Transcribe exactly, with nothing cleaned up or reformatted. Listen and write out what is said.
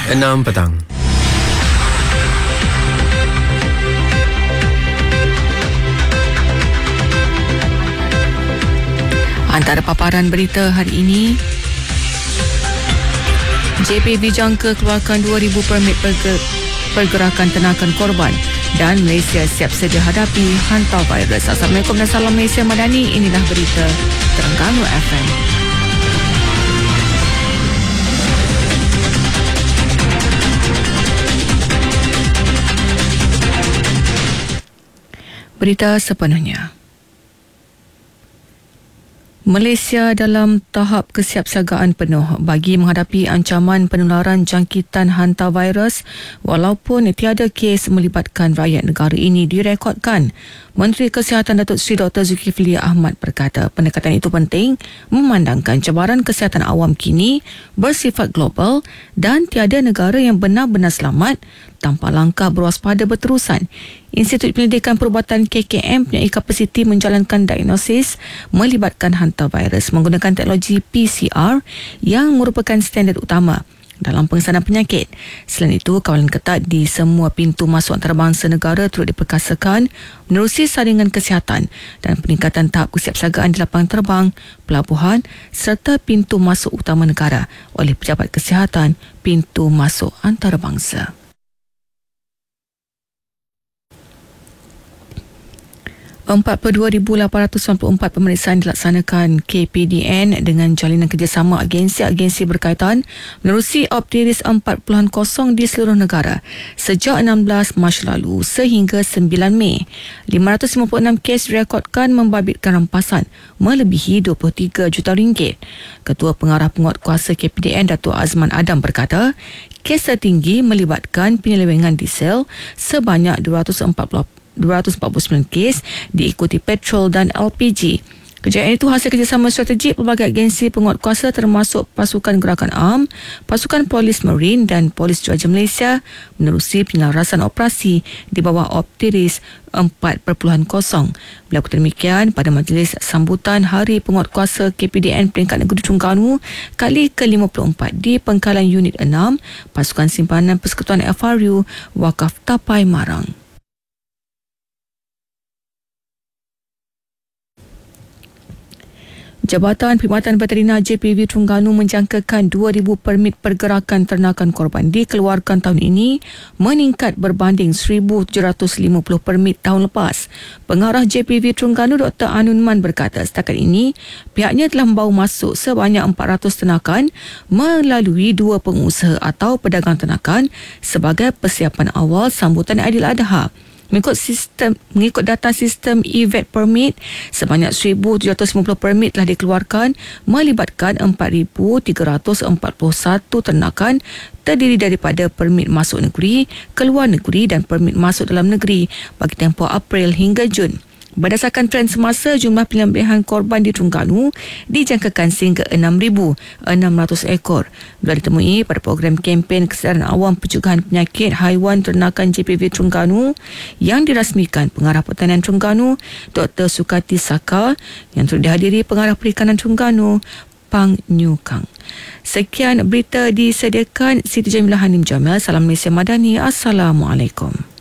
enam petang. Antara paparan berita hari ini, J P V jangka keluarkan dua ribu permit perger- pergerakan tenakan korban dan Malaysia siap sedia hadapi hantar virus. Assalamualaikum dan salam Malaysia Madani. Inilah berita Terengganu F M. Berita sepenuhnya. Malaysia dalam tahap kesiapsiagaan penuh bagi menghadapi ancaman penularan jangkitan hantavirus walaupun tiada kes melibatkan rakyat negara ini direkodkan. Menteri Kesihatan Datuk Seri Doktor Zulkifli Ahmad berkata pendekatan itu penting memandangkan cabaran kesihatan awam kini bersifat global dan tiada negara yang benar-benar selamat tanpa langkah berwaspada berterusan. Institut Penyelidikan Perubatan K K M mempunyai kapasiti menjalankan diagnosis melibatkan hantavirus menggunakan teknologi P C R yang merupakan standard utama dalam pengesanan penyakit. Selain itu, kawalan ketat di semua pintu masuk antarabangsa negara turut diperkasakan menerusi saringan kesihatan dan peningkatan tahap kesiapsiagaan di lapangan terbang, pelabuhan serta pintu masuk utama negara oleh pejabat kesihatan pintu masuk antarabangsa. empat puluh dua ribu lapan ratus sembilan puluh empat pemeriksaan dilaksanakan K P D N dengan jalinan kerjasama agensi-agensi berkaitan menerusi Optiris empat titik kosong di seluruh negara sejak enam belas Mac lalu sehingga sembilan Mei. lima ratus lima puluh enam kes direkodkan membabitkan rampasan melebihi dua puluh tiga juta ringgit. Ketua Pengarah Penguatkuasa K P D N Datuk Azman Adam berkata, kes tertinggi melibatkan penyelewengan diesel sebanyak dua ratus empat puluh dua ratus empat puluh sembilan kes diikuti petrol dan L P G. Kejayaan itu hasil kerjasama strategik pelbagai agensi penguatkuasa termasuk Pasukan Gerakan A M, Pasukan Polis Marine dan Polis Juaja Malaysia menerusi penyelarasan operasi di bawah Optiris empat titik kosong. Beliau kata demikian pada majlis sambutan Hari Penguatkuasa K P D N peringkat negeri Terengganu kali ke lima puluh empat di Pengkalan Unit enam Pasukan Simpanan Persekutuan F R U Wakaf Tapai Marang. Jabatan Perkhidmatan Veterina J P V Terengganu menjangkakan dua ribu permit pergerakan ternakan korban dikeluarkan tahun ini meningkat berbanding seribu tujuh ratus lima puluh permit tahun lepas. Pengarah J P V Terengganu Doktor Anunman berkata setakat ini pihaknya telah membawa masuk sebanyak empat ratus ternakan melalui dua pengusaha atau pedagang ternakan sebagai persiapan awal sambutan Aidiladha. Mengikut sistem mengikut data sistem e-vet permit, sebanyak seribu tujuh ratus lima puluh permit telah dikeluarkan melibatkan empat ribu tiga ratus empat puluh satu ternakan terdiri daripada permit masuk negeri, keluar negeri dan permit masuk dalam negeri bagi tempoh April hingga Jun. Berdasarkan trend semasa, jumlah penyembelihan korban di Terengganu dijangkakan sehingga enam ribu enam ratus ekor. Beliau ditemui pada program kempen kesedaran awam pencegahan penyakit haiwan ternakan J P V Terengganu yang dirasmikan Pengarah Pertanian Terengganu Doktor Sukati Saka yang turut dihadiri Pengarah Perikanan Terengganu Pang Nyukang. Sekian berita disediakan Siti Jamilah Hanim Jamil. Salam Malaysia Madani. Assalamualaikum.